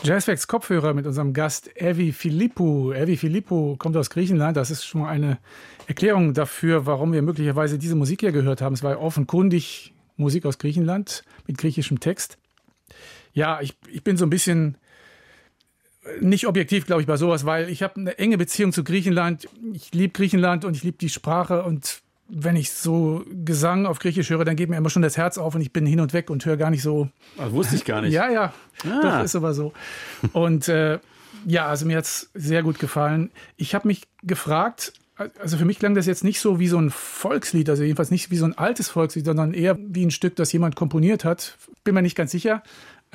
Jazzfacts Kopfhörer mit unserem Gast Evi Philippou. Evi Philippou kommt aus Griechenland. Das ist schon mal eine Erklärung dafür, warum wir möglicherweise diese Musik hier gehört haben. Es war offenkundig Musik aus Griechenland mit griechischem Text. Ja, ich bin so ein bisschen nicht objektiv, glaube ich, bei sowas, weil ich habe eine enge Beziehung zu Griechenland. Ich liebe Griechenland und ich liebe die Sprache, und wenn ich so Gesang auf Griechisch höre, dann geht mir immer schon das Herz auf und ich bin hin und weg und höre gar nicht so. Das wusste ich gar nicht. Ja, doch, ist aber so. Und also mir hat es sehr gut gefallen. Ich habe mich gefragt, also für mich klang das jetzt nicht so wie so ein Volkslied, also jedenfalls nicht wie so ein altes Volkslied, sondern eher wie ein Stück, das jemand komponiert hat. Bin mir nicht ganz sicher.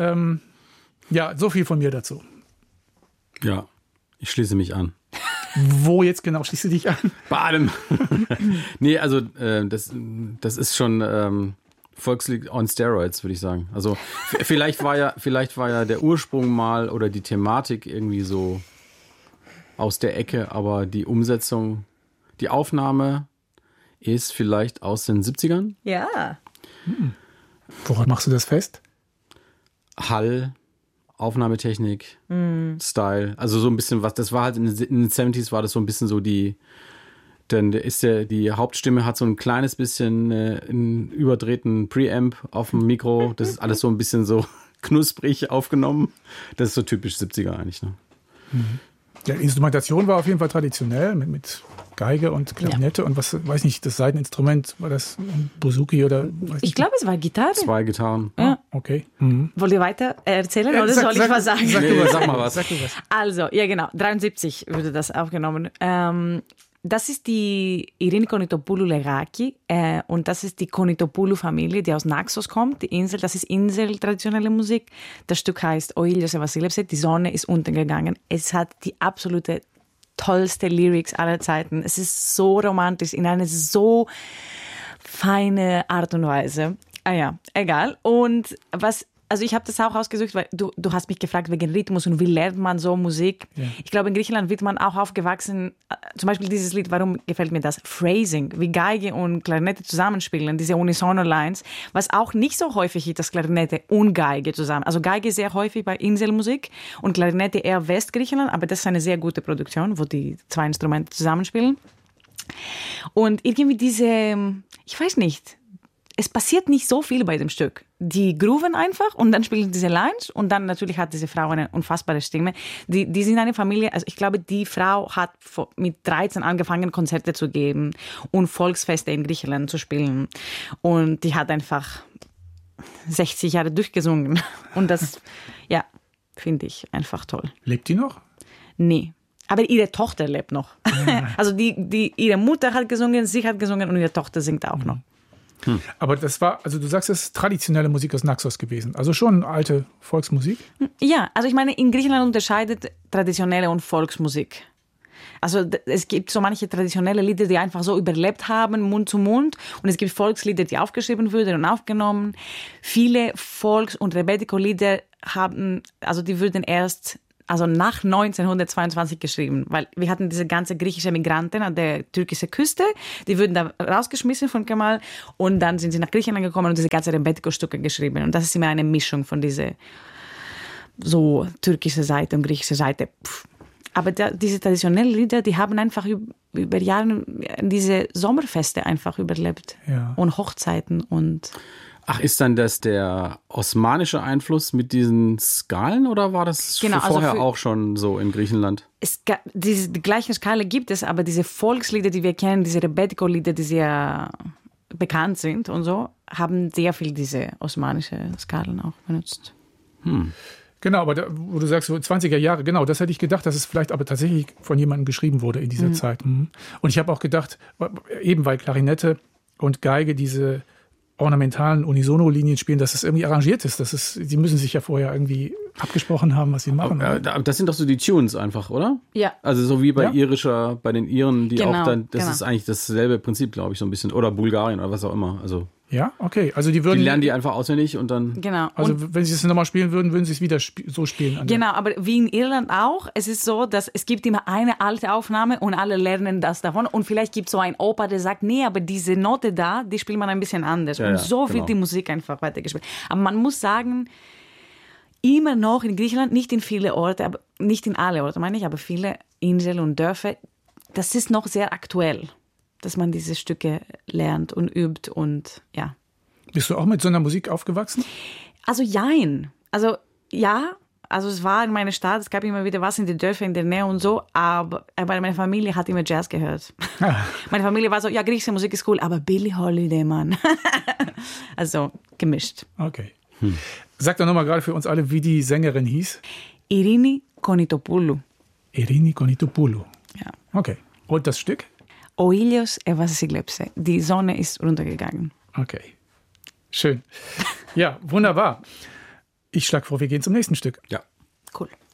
So viel von mir dazu. Ja, ich schließe mich an. Wo jetzt genau schließt du dich an? Bei allem. Nee, also das ist schon Volkslied on Steroids, würde ich sagen. Also vielleicht war ja der Ursprung mal oder die Thematik irgendwie so aus der Ecke, aber die Umsetzung, die Aufnahme ist vielleicht aus den 70ern. Ja. Woran machst du das fest? Hall, Aufnahmetechnik, Style, also so ein bisschen was, das war halt in den 70s war das so ein bisschen so die Hauptstimme hat so ein kleines bisschen einen überdrehten Preamp auf dem Mikro, das ist alles so ein bisschen so knusprig aufgenommen, das ist so typisch 70er eigentlich, ne? Die Instrumentation war auf jeden Fall traditionell mit Geige und Klarinette und weiß nicht, das Seiteninstrument, war das ein Bouzouki oder? Ich glaube, es war Gitarre. 2 Gitarren. Ja. Okay. Wollt ihr weiter erzählen oder soll ich was sagen? Sag mal was. Also, ja genau, 73 wurde das aufgenommen. Das ist die Irini Konitopoulou Legaki und das ist die Konitopoulou-Familie, die aus Naxos kommt, die Insel, das ist Insel-traditionelle Musik. Das Stück heißt O Ήλιος Εβασίλευσε, die Sonne ist untergegangen. Es hat die absolute tollste Lyrics aller Zeiten. Es ist so romantisch in einer so feine Art und Weise. Egal. Und also ich habe das auch ausgesucht, weil du hast mich gefragt wegen Rhythmus und wie lernt man so Musik. Ja. Ich glaube, in Griechenland wird man auch aufgewachsen, zum Beispiel dieses Lied, warum gefällt mir das? Phrasing, wie Geige und Klarinette zusammenspielen, diese Unisono-Lines, was auch nicht so häufig ist, dass Klarinette und Geige zusammen. Also Geige sehr häufig bei Inselmusik und Klarinette eher Westgriechenland, aber das ist eine sehr gute Produktion, wo die 2 Instrumente zusammenspielen. Und irgendwie ich weiß nicht, es passiert nicht so viel bei dem Stück. Die grooven einfach und dann spielen diese Lines und dann natürlich hat diese Frau eine unfassbare Stimme. Die sind eine Familie, also ich glaube, die Frau hat mit 13 angefangen, Konzerte zu geben und Volksfeste in Griechenland zu spielen. Und die hat einfach 60 Jahre durchgesungen. Und das, finde ich einfach toll. Lebt die noch? Nee. Aber ihre Tochter lebt noch. Ja. Also ihre Mutter hat gesungen, sie hat gesungen und ihre Tochter singt auch noch. Aber das war, also du sagst, es ist traditionelle Musik aus Naxos gewesen. Also schon alte Volksmusik? Ja, also ich meine, in Griechenland unterscheidet traditionelle und Volksmusik. Also es gibt so manche traditionelle Lieder, die einfach so überlebt haben, Mund zu Mund. Und es gibt Volkslieder, die aufgeschrieben wurden und aufgenommen. Viele Volks- und Rebetiko-Lieder die wurden erst nach 1922 geschrieben, weil wir hatten diese ganze griechische Migranten an der türkischen Küste, die wurden da rausgeschmissen von Kemal und dann sind sie nach Griechenland gekommen und diese ganze Rebetiko-Stücke geschrieben. Und das ist immer eine Mischung von dieser so türkische Seite und griechische Seite. Aber diese traditionellen Lieder, die haben einfach über Jahre diese Sommerfeste einfach überlebt. Ja. Und Hochzeiten und... Ach, ist dann das der osmanische Einfluss mit diesen Skalen oder war das vorher auch schon so in Griechenland? Die gleiche Skala gibt es, aber diese Volkslieder, die wir kennen, diese Rebetiko-Lieder, die sehr bekannt sind und so, haben sehr viel diese osmanische Skalen auch benutzt. Genau, aber wo du sagst, so 20er Jahre, genau, das hätte ich gedacht, dass es vielleicht aber tatsächlich von jemandem geschrieben wurde in dieser Zeit. Und ich habe auch gedacht, eben weil Klarinette und Geige diese ornamentalen Unisono-Linien spielen, dass es irgendwie arrangiert ist. Sie müssen sich ja vorher irgendwie abgesprochen haben, was sie machen. Das sind doch so die Tunes einfach, oder? Ja. Also so wie bei bei den Iren, die genau, auch dann, das ist eigentlich dasselbe Prinzip, glaube ich, so ein bisschen. Oder Bulgarien oder was auch immer. Also ja, okay. Also die lernen die einfach auswendig und dann... Genau. Also wenn sie es nochmal spielen würden sie es wieder so spielen. Genau, aber wie in Irland auch, es ist so, dass es gibt immer eine alte Aufnahme und alle lernen das davon. Und vielleicht gibt es so einen Opa, der sagt, nee, aber diese Note da, die spielt man ein bisschen anders. Und so wird die Musik einfach weitergespielt. Aber man muss sagen, immer noch in Griechenland, nicht in viele Orte, aber nicht in alle Orte, meine ich, aber viele Inseln und Dörfer, das ist noch sehr aktuell, dass man diese Stücke lernt und übt und ja. Bist du auch mit so einer Musik aufgewachsen? Also jein. Also ja, also es war in meiner Stadt, es gab immer wieder was in den Dörfern in der Nähe und so, aber meine Familie hat immer Jazz gehört. Meine Familie war so, ja, griechische Musik ist cool, aber Billie Holiday, Mann. Also gemischt. Okay. Sag doch nochmal gerade für uns alle, wie die Sängerin hieß. Irini Konitopoulou. Irini Konitopoulou. Ja. Okay. Und das Stück? Ο ήλιος έβασε. Die Sonne ist runtergegangen. Okay. Schön. Ja, wunderbar. Ich schlage vor, wir gehen zum nächsten Stück. Ja. Cool.